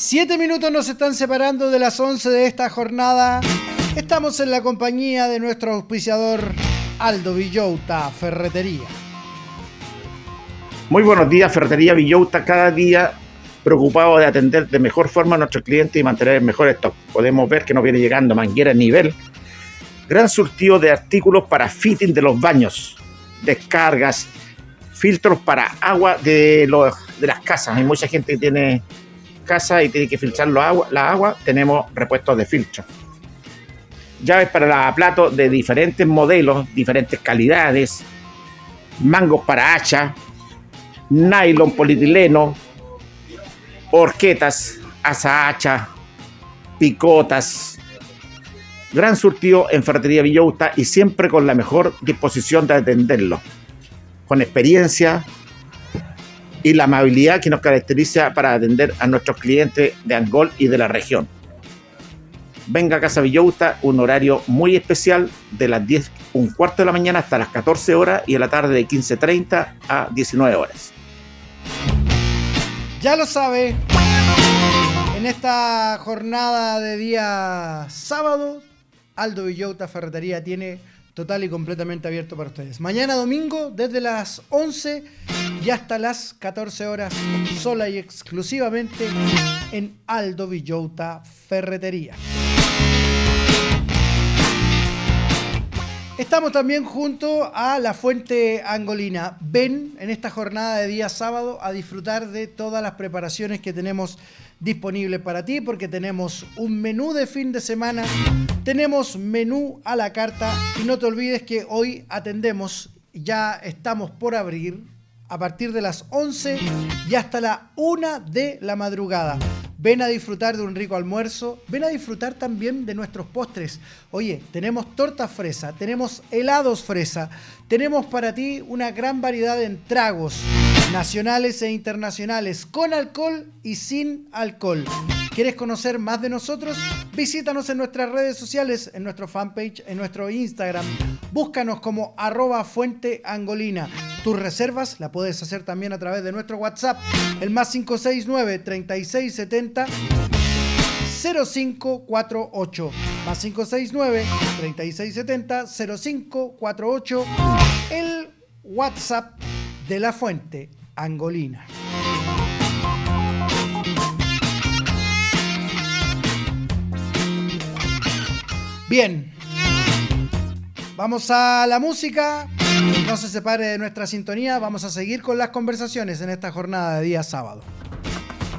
7 minutos nos están separando de las 11 de esta jornada. Estamos en la compañía de nuestro auspiciador Aldo Villota Ferretería. Muy buenos días, Ferretería Villota, cada día preocupado de atender de mejor forma a nuestros clientes y mantener el mejor stock. Podemos ver que nos viene llegando manguera a nivel, gran surtido de artículos para fitting de los baños, descargas, filtros para agua de las casas. Hay mucha gente que tiene casa y tiene que filtrar la agua. Tenemos repuestos de filtro. Llaves para platos de diferentes modelos, diferentes calidades, mangos para hacha, nylon, polietileno, horquetas, asa hacha, picotas. Gran surtido en Ferretería Villota y siempre con la mejor disposición de atenderlo, con experiencia y la amabilidad que nos caracteriza para atender a nuestros clientes de Angol y de la región. Venga a Casa Villota, un horario muy especial de las 10:15 de la mañana hasta las 14 horas y en la tarde de 15:30 a 19 horas. Ya lo sabe, en esta jornada de día sábado, Aldo Villota Ferretería tiene total y completamente abierto para ustedes. Mañana domingo, desde las 11 y hasta las 14 horas, sola y exclusivamente en Aldo Villota Ferretería. Estamos también junto a la Fuente Angolina. Ven en esta jornada de día sábado a disfrutar de todas las preparaciones que tenemos disponibles para ti, porque tenemos un menú de fin de semana, tenemos menú a la carta y no te olvides que hoy atendemos, ya estamos por abrir a partir de las 11 y hasta la 1 de la madrugada. Ven a disfrutar de un rico almuerzo, ven a disfrutar también de nuestros postres. Oye, tenemos tortas fresa, tenemos helados fresa, tenemos para ti una gran variedad de tragos nacionales e internacionales, con alcohol y sin alcohol. ¿Quieres conocer más de nosotros? Visítanos en nuestras redes sociales, en nuestro fanpage, en nuestro Instagram. Búscanos como @fuenteangolina. Tus reservas la puedes hacer también a través de nuestro WhatsApp, el +569 3670 0548. +569 3670 0548. El WhatsApp de la Fuente Angolina. Bien, vamos a la música. No se separe de nuestra sintonía. Vamos a seguir con las conversaciones en esta jornada de día sábado.